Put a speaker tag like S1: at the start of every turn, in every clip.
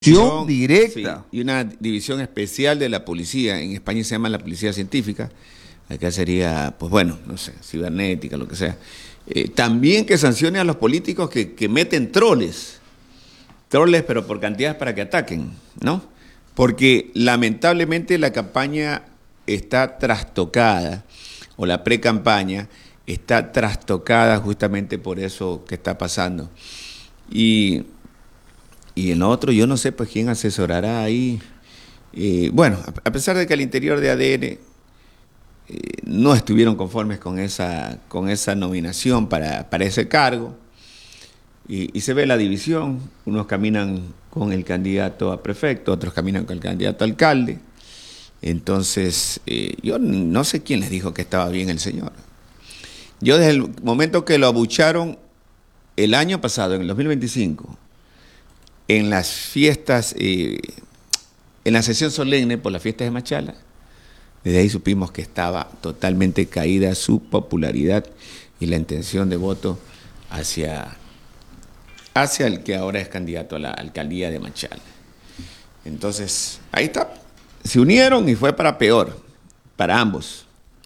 S1: División directa.
S2: Sí, y una división especial de la policía. En España se llama la policía científica. Acá sería, pues bueno, no sé, cibernética, lo que sea. También que sancione a los políticos que meten troles, pero por cantidades para que ataquen, ¿no? Porque lamentablemente la campaña está trastocada, o la pre-campaña está trastocada justamente por eso que está pasando. Y en lo otro, yo no sé pues quién asesorará ahí. Bueno, a pesar de que al interior de ADN no estuvieron conformes con esa nominación para ese cargo, y se ve la división. Unos caminan con el candidato a prefecto, otros caminan con el candidato a alcalde. Entonces, yo no sé quién les dijo que estaba bien el señor. Yo desde el momento que lo abucharon el año pasado, en el 2025, en las fiestas, en la sesión solemne por las fiestas de Machala, desde ahí supimos que estaba totalmente caída su popularidad y la intención de voto hacia el que ahora es candidato a la alcaldía de Machala. Entonces, ahí está. Se unieron y fue para peor, para ambos.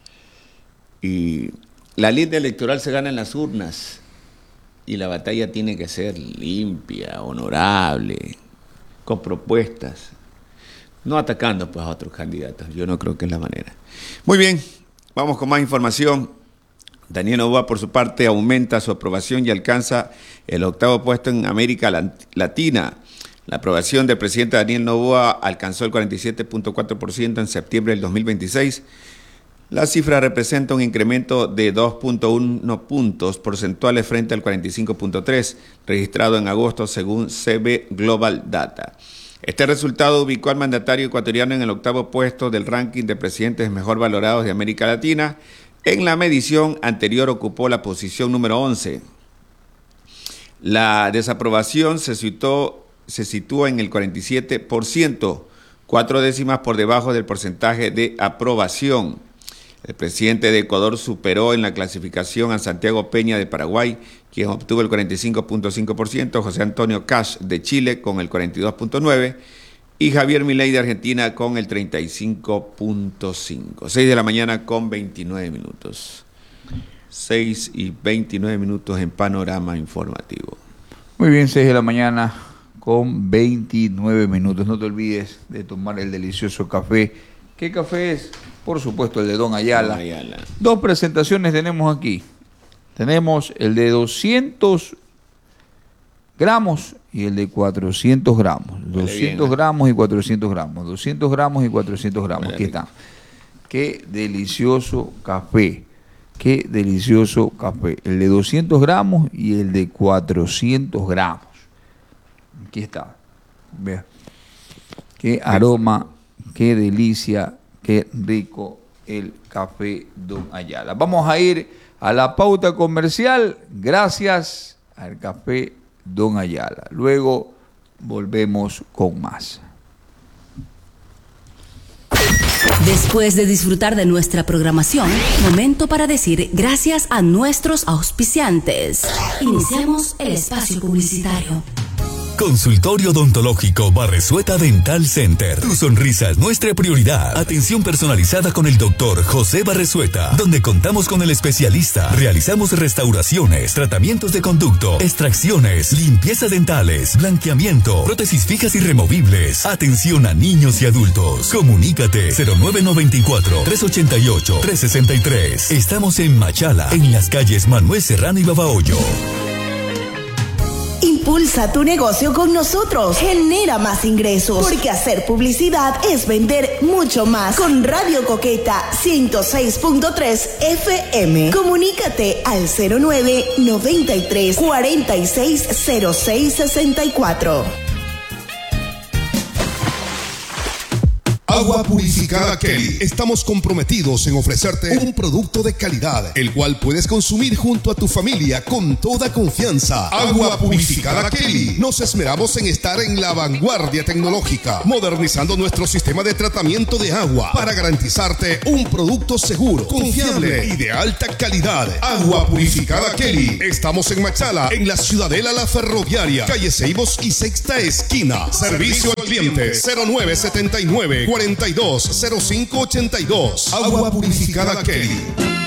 S2: Y la lid electoral se gana en las urnas. Y la batalla tiene que ser limpia, honorable, con propuestas, no atacando pues a otros candidatos. Yo no creo que es la manera. Muy bien, vamos con más información. Daniel Noboa, por su parte, aumenta su aprobación y alcanza el 8º puesto en América Latina. La aprobación del presidente Daniel Noboa alcanzó el 47.4% en septiembre del 2026. La cifra representa un incremento de 2.1 puntos porcentuales frente al 45.3 registrado en agosto según CB Global Data. Este resultado ubicó al mandatario ecuatoriano en el 8º puesto del ranking de presidentes mejor valorados de América Latina. En la medición anterior ocupó la posición número 11. La desaprobación se sitúa en el 47%, 4 décimas por debajo del porcentaje de aprobación. El presidente de Ecuador superó en la clasificación a Santiago Peña de Paraguay, quien obtuvo el 45.5%, José Antonio Kast de Chile con el 42.9% y Javier Milei de Argentina con el 35.5%. 6 de la mañana con 29 minutos. 6 y 29 minutos en Panorama Informativo.
S1: Muy bien, 6 de la mañana con 29 minutos. No te olvides de tomar el delicioso café. ¿Qué café es? Por supuesto, el de Don Ayala. Dos presentaciones tenemos aquí. Tenemos el de 200 gramos y el de 400 gramos. 200 gramos y 400 gramos. 200 gramos y 400 gramos. Aquí está. Qué delicioso café. Qué delicioso café. El de 200 gramos y el de 400 gramos. Aquí está. Vea. Qué aroma, qué delicia. Qué rico el café Don Ayala. Vamos a ir a la pauta comercial gracias al café Don Ayala. Luego volvemos con más.
S3: Después de disfrutar de nuestra programación, momento para decir gracias a nuestros auspiciantes. Iniciemos el espacio publicitario.
S4: Consultorio Odontológico Barresueta Dental Center. Tu sonrisa es nuestra prioridad. Atención personalizada con el doctor José Barresueta, donde contamos con el especialista. Realizamos restauraciones, tratamientos de conducto, extracciones, limpieza dentales, blanqueamiento, prótesis fijas y removibles. Atención a niños y adultos. Comunícate 0994-388-363. Estamos en Machala, en las calles Manuel Serrano y Babahoyo.
S5: Impulsa tu negocio con nosotros. Genera más ingresos. Porque hacer publicidad es vender mucho más. Con Radio Coqueta 106.3 FM. Comunícate al 0993-460664.
S6: Agua purificada Kelly. Estamos comprometidos en ofrecerte un producto de calidad, el cual puedes consumir junto a tu familia con toda confianza. Agua purificada Kelly. Nos esmeramos en estar en la vanguardia tecnológica, modernizando nuestro sistema de tratamiento de agua para garantizarte un producto seguro, confiable y de alta calidad. Agua purificada Kelly. Estamos en Machala, en la Ciudadela La Ferroviaria, calle Ceibos y Sexta Esquina. Servicio al cliente 0979-420582. Agua purificada Kelly.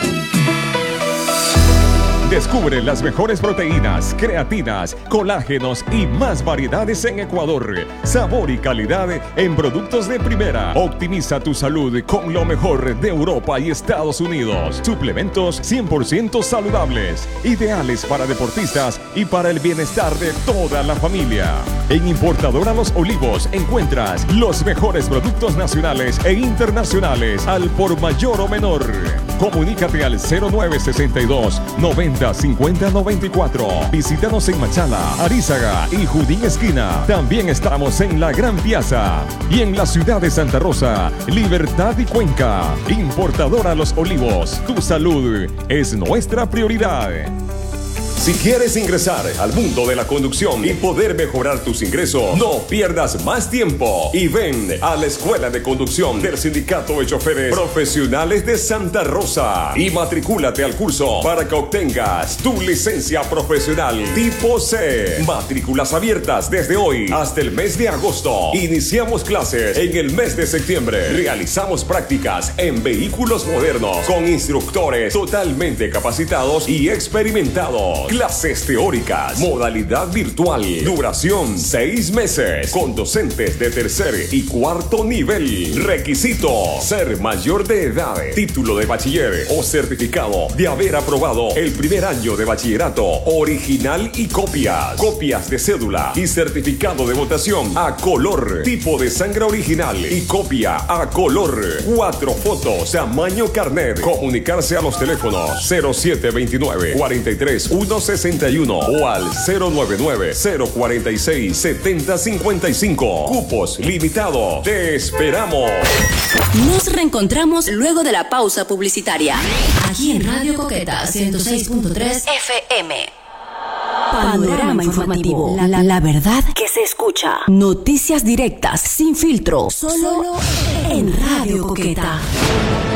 S7: Descubre las mejores proteínas, creatinas, colágenos y más variedades en Ecuador. Sabor y calidad en productos de primera. Optimiza tu salud con lo mejor de Europa y Estados Unidos. Suplementos 100% saludables, ideales para deportistas y para el bienestar de toda la familia. En Importadora Los Olivos encuentras los mejores productos nacionales e internacionales al por mayor o menor. Comunícate al 0962 90 50 94. Visítanos en Machala, Arízaga y Judín Esquina. También estamos en la Gran Piazza y en la ciudad de Santa Rosa, Libertad y Cuenca. Importadora Los Olivos, tu salud es nuestra prioridad. Si quieres ingresar al mundo de la conducción y poder mejorar tus ingresos, no pierdas más tiempo y ven a la Escuela de Conducción del Sindicato de Choferes Profesionales de Santa Rosa y matricúlate al curso para que obtengas tu licencia profesional tipo C. Matrículas abiertas desde hoy hasta el mes de agosto. Iniciamos clases en el mes de septiembre. Realizamos prácticas en vehículos modernos con instructores totalmente capacitados y experimentados. Clases teóricas, modalidad virtual, duración 6 meses, con docentes de tercer y cuarto nivel. Requisito: ser mayor de edad, título de bachiller o certificado de haber aprobado el primer año de bachillerato, original y copias de cédula y certificado de votación a color, tipo de sangre original y copia a color, 4 fotos, tamaño carnet. Comunicarse a los teléfonos 0729 43 161 o al 099-046-7055. Cupos limitados. Te esperamos.
S3: Nos reencontramos luego de la pausa publicitaria. Aquí en Radio Coqueta 106.3 FM. Panorama informativo. La verdad que se escucha. Noticias directas, sin filtro. Solo en Radio Coqueta.